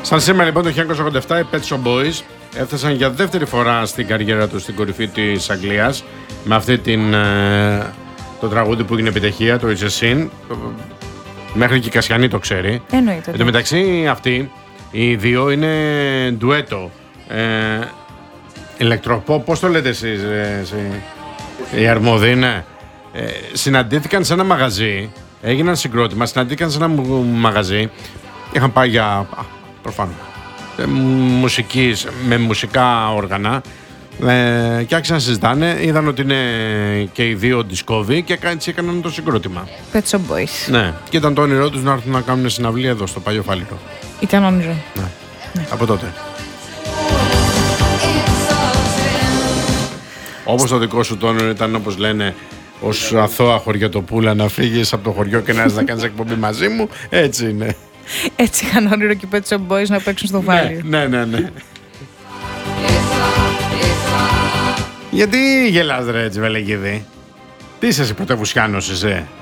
Σαν σήμερα λοιπόν το 1987 οι Pet Shop Boys έφτασαν για δεύτερη φορά στην καριέρα τους στην κορυφή της Αγγλίας με αυτή το τραγούδι που έγινε επιτυχία, το It's a Sin. Μέχρι και η Κασιανή το ξέρει. Εννοείται. Εν τω μεταξύ αυτοί οι δύο είναι ντουέτο. Ηλεκτροπό, πώς το λέτε εσείς, οι αρμόδιοι, ναι. Συναντήθηκαν σε ένα μαγαζί, έγιναν συγκρότημα, συναντήθηκαν σε ένα μαγαζί, είχαν πάει για προφανώς μουσικής, με μουσικά όργανα και άρχισαν να συζητάνε, είδαν ότι είναι και οι δύο δισκόβοι και έτσι έκαναν το συγκρότημα. Pet Shop Boys. Ναι, και ήταν το όνειρό τους να έρθουν να κάνουν συναυλία εδώ στο Παλιό Φάληρο. Ήταν όνειρο. Ναι. Από τότε. Όπως το δικό σου το όνειρο ήταν, όπως λένε, ως αθώα χωριατοπούλα να φύγεις από το χωριό και να έρθεις να κάνεις εκπομπή μαζί μου, έτσι είναι. Έτσι είχαν όνειρο και οι Pet Shop Boys να παίξουν στο Φάληρο. Ναι. Γιατί γελάς ρε έτσι, Βελεγγίδη? Τι είσαι εσύ, πρωτεύουσιάνος είσαι?